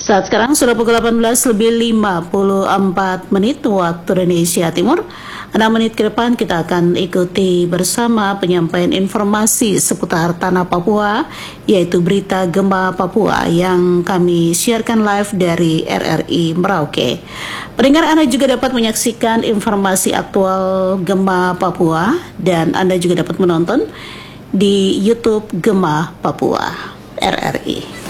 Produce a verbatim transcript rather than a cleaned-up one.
Saat sekarang sudah pukul delapan belas lebih lima puluh empat menit waktu Indonesia Timur. enam menit ke depan kita akan ikuti bersama penyampaian informasi seputar tanah Papua, yaitu berita Gempa Papua yang kami siarkan live dari R R I Merauke. Pendengar, Anda juga dapat menyaksikan informasi aktual Gempa Papua dan Anda juga dapat menonton di YouTube Gempa Papua R R I.